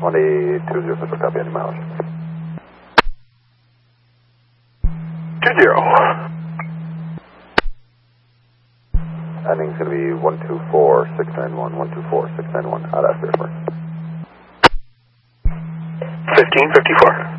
2020 copy, any mileage? 20. Ending's going to be 124691, 124691, out of air first. 1554.